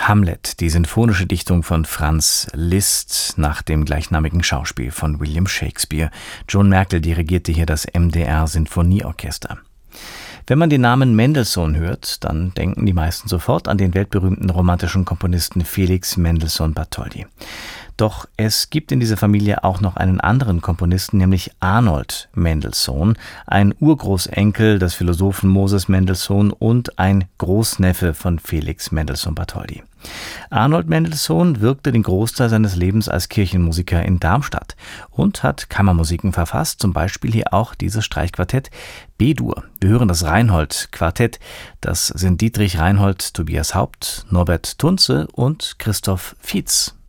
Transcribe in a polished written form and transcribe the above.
Hamlet, die sinfonische Dichtung von Franz Liszt nach dem gleichnamigen Schauspiel von William Shakespeare. John Merkel dirigierte hier das MDR Sinfonieorchester. Wenn man den Namen Mendelssohn hört, dann denken die meisten sofort an den weltberühmten romantischen Komponisten Felix Mendelssohn Bartholdy. Doch es gibt in dieser Familie auch noch einen anderen Komponisten, nämlich Arnold Mendelssohn, ein Urgroßenkel des Philosophen Moses Mendelssohn und ein Großneffe von Felix Mendelssohn Bartholdy. Arnold Mendelssohn wirkte den Großteil seines Lebens als Kirchenmusiker in Darmstadt und hat Kammermusiken verfasst, zum Beispiel hier auch dieses Streichquartett B-Dur. Wir hören das Reinhold-Quartett. Das sind Dietrich Reinhold, Tobias Haupt, Norbert Tunze und Christoph Fietz.